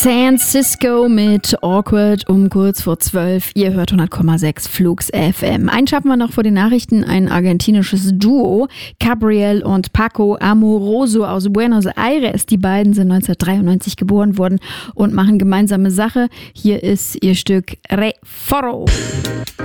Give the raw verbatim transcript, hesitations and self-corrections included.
San Cisco mit Awkward um kurz vor zwölf. Ihr hört hundert Komma sechs Flugs F M. Einen schaffen wir noch vor den Nachrichten. Ein argentinisches Duo, Gabriel und Paco Amoroso aus Buenos Aires. Die beiden sind neunzehnhundertdreiundneunzig geboren worden und machen gemeinsame Sache. Hier ist ihr Stück Re Forro.